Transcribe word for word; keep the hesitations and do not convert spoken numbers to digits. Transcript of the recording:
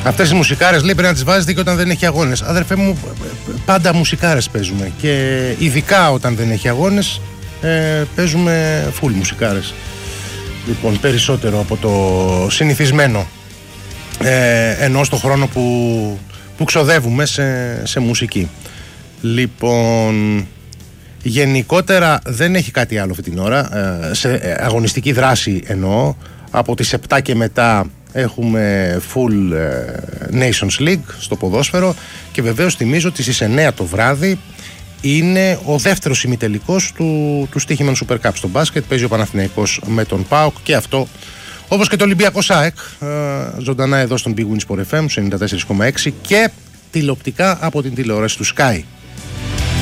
Αυτές οι μουσικάρες λέει πρέπει να τις βάζετε και όταν δεν έχει αγώνες. Αδερφέ μου, πάντα μουσικάρες παίζουμε. Και ειδικά όταν δεν έχει αγώνες, ε, παίζουμε full μουσικάρες. Λοιπόν, περισσότερο από το συνηθισμένο. Ε, ενώ στο χρόνο που, που ξοδεύουμε σε, σε μουσική. Λοιπόν, γενικότερα δεν έχει κάτι άλλο αυτή την ώρα. Ε, σε αγωνιστική δράση εννοώ. Από τις επτά και μετά έχουμε full ε, Nations League στο ποδόσφαιρο. Και βεβαίως θυμίζω ότι στις εννιά το βράδυ είναι ο δεύτερος ημιτελικός του, του Στοίχημαν Super Cup στο μπάσκετ. Παίζει ο Παναθηναϊκός με τον ΠΑΟΚ και αυτό, όπως και το Ολυμπιακός ΑΕΚ, ε, ζωντανά εδώ στον Big Win Sport εφ εμ ενενήντα τέσσερα κόμμα έξι και τηλεοπτικά από την τηλεόραση του Sky.